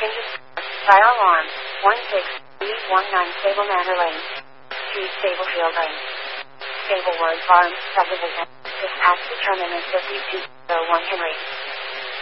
Kinges, Fire Alarm, 16319 Stable Manor Lane, 2 Staplefield Lane, Stable Word Farm, Subdivision, Dispatch Determinant 5201 Henry.